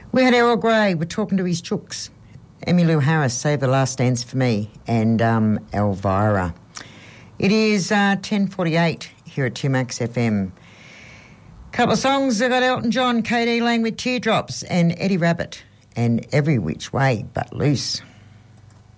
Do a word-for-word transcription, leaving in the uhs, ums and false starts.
We had Errol Grey, we're talking to his chooks. Emmylou Harris, Save the Last Dance for Me, and um, Elvira. It is uh, ten forty-eight here at two Max F M. Couple of songs, I've got Elton John, K D Lang with Teardrops, and Eddie Rabbitt, and Every Which Way But Loose.